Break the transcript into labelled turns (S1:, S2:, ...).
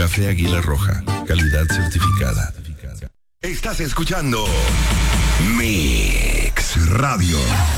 S1: Café Águila Roja, calidad certificada. Estás escuchando Mix Radio.